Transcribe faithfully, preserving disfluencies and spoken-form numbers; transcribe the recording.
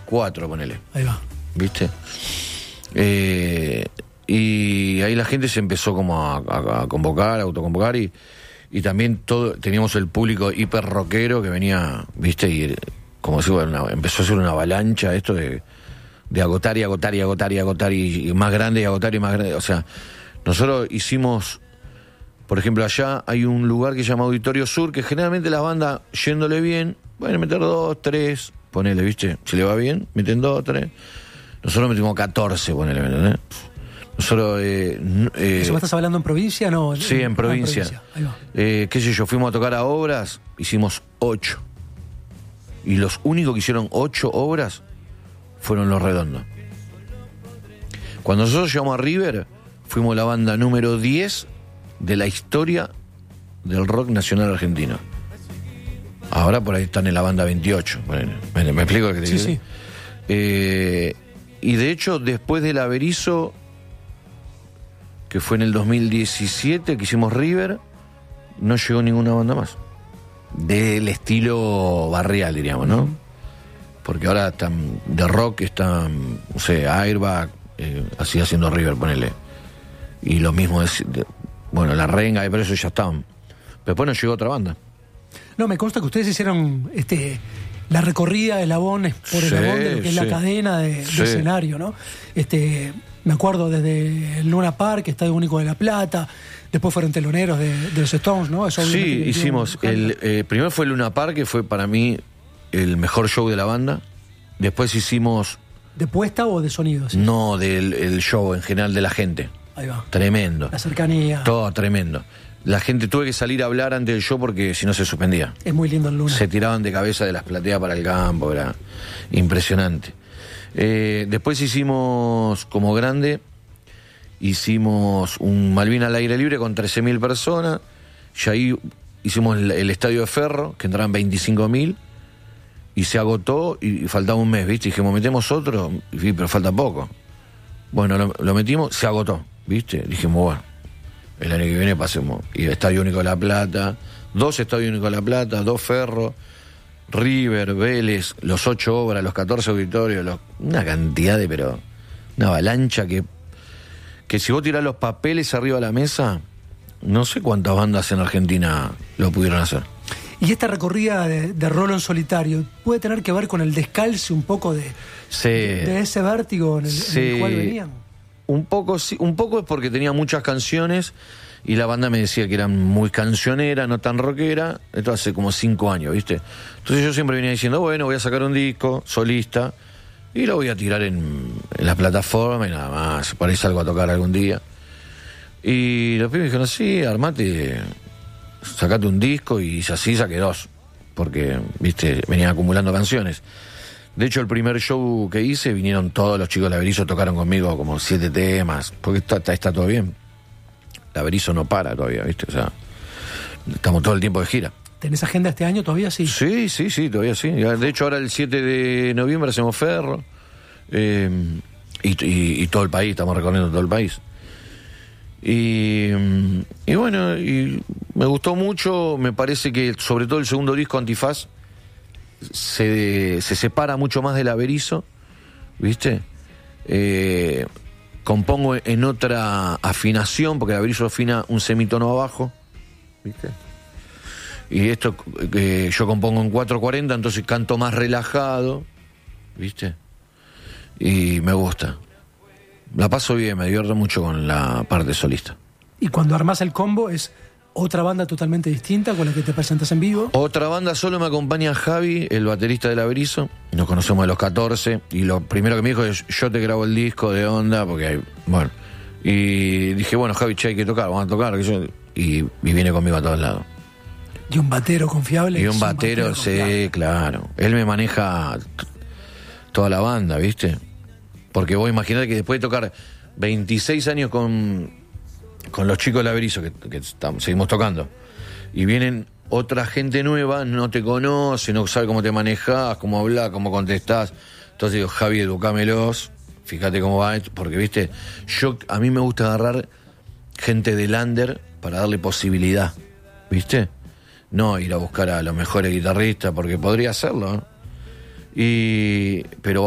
cuatro, ponele. Ahí va. ¿Viste? Eh, y ahí la gente se empezó como a, a, a convocar, a autoconvocar y, y también todo, teníamos el público hiper rockero que venía, ¿viste? Y como si bueno, una, empezó a ser una avalancha esto de, de agotar y agotar y agotar y agotar y, y más grande y agotar y más grande. O sea, nosotros hicimos, por ejemplo, allá hay un lugar que se llama Auditorio Sur, que generalmente la banda, yéndole bien, pueden meter dos, tres, ponele, ¿viste? Si le va bien, meten dos, tres. Nosotros metimos catorce, ponele, ¿entendés? Nosotros... Eh, eh, ¿Eso me estás hablando en provincia? No, sí, en, en provincia. provincia. Ahí va. Eh, qué sé yo, fuimos a tocar a obras, hicimos ocho. Y los únicos que hicieron ocho obras fueron Los Redondos. Cuando nosotros llegamos a River, fuimos la banda número diez de la historia del rock nacional argentino. Ahora por ahí están en la banda veintiocho. Bueno, ¿me, me explico lo que te digo? Sí, sí. Eh, y de hecho, después del Averizo, que fue en el dos mil diecisiete, que hicimos River, no llegó ninguna banda más. Del estilo barrial, diríamos, ¿no? Porque ahora están de rock, están, no sé, Airbag, eh, así haciendo River, ponele. Y lo mismo es, de, bueno, La Renga, y por eso ya estaban. Pero después nos llegó otra banda. No, me consta que ustedes hicieron este la recorrida de eslabones por Sí, eslabón de lo que es sí. la cadena de, Sí. de escenario, ¿no? Este, me acuerdo desde el Luna Park, Estadio Único de La Plata, después fueron teloneros de, de los Stones, ¿no? Eso Sí, obviamente hicimos, el eh, primero fue Luna Park, que fue para mí el mejor show de la banda. Después hicimos, ¿De puesta o de sonido? Sí. no, del el show en general de la gente. Ahí va. Tremendo. La cercanía. Todo tremendo. La gente tuve que salir a hablar antes del show porque si no se suspendía. Es muy lindo el Luna. Se tiraban de cabeza de las plateas para el campo, era impresionante. Eh, después hicimos como grande, hicimos un Malvin al aire libre con trece mil personas, y ahí hicimos el, el estadio de Ferro, que entraban veinticinco mil, y se agotó y, y faltaba un mes, ¿viste? Y dijimos, metemos otro, y, pero falta poco. Bueno, lo, lo metimos, se agotó, ¿viste? Dijimos, bueno, el año que viene pasemos. Y el Estadio Único de La Plata, dos Estadios Únicos de La Plata, dos Ferro, River, Vélez, los ocho obras, los catorce auditorios, los, una cantidad de, pero, una avalancha que, que si vos tirás los papeles arriba de la mesa, no sé cuántas bandas en Argentina lo pudieron hacer. Y esta recorrida de, de rolo en solitario, ¿puede tener que ver con el descalce un poco de, Sí. de, de ese vértigo en el, Sí. en el cual venían? Un poco, sí, un poco es porque tenía muchas canciones y la banda me decía que eran muy cancionera, no tan rockera. Esto hace como cinco años, ¿viste? Entonces yo siempre venía diciendo, bueno, voy a sacar un disco solista y lo voy a tirar en, en la plataforma y nada más. Por ahí salgo a tocar algún día. Y los pibes me dijeron, sí, armate, sacate un disco, y así saqué dos. Porque, ¿viste? Venían acumulando canciones. De hecho, el primer show que hice, vinieron todos los chicos de Averizo, tocaron conmigo como siete temas, porque está, está, está todo bien. Averizo no para todavía, ¿viste? O sea, estamos todo el tiempo de gira. ¿Tenés agenda este año todavía? Sí. Sí, sí, sí, todavía sí. De hecho, ahora el siete de noviembre hacemos Ferro, eh, y, y, y todo el país, estamos recorriendo todo el país. Y, y bueno, y me gustó mucho, me parece que sobre todo el segundo disco, Antifaz, Se, se separa mucho más del Averizo, ¿viste? Eh, compongo en otra afinación, porque el Averizo afina un semitono abajo, ¿viste? Y esto eh, yo compongo en cuatro cuarenta, entonces canto más relajado, ¿viste? Y me gusta. La paso bien, me divierto mucho con la parte solista. Y cuando armás el combo, ¿es otra banda totalmente distinta con la que te presentas en vivo? Otra banda, solo me acompaña Javi, el baterista del Averizo. Nos conocemos de los catorce. Y lo primero que me dijo es, yo te grabo el disco de onda, porque hay, bueno. Y dije, bueno, Javi, che, hay que tocar, vamos a tocar. Que yo, y, y viene conmigo a todos lados. Y un batero confiable. Y un es batero, sí, confiable. claro. Él me maneja t- toda la banda, ¿viste? Porque vos imaginate que después de tocar veintiséis años con... con los chicos del Averizo, que, que estamos, seguimos tocando, y vienen otra gente nueva, no te conoce, no sabe cómo te manejas, cómo hablas, cómo contestás. Entonces digo, Javi, educámelos, fíjate cómo va esto, porque, viste, yo, a mí me gusta agarrar gente del under para darle posibilidad, ¿viste? No ir a buscar a los mejores guitarristas, porque podría hacerlo, ¿no? Y, pero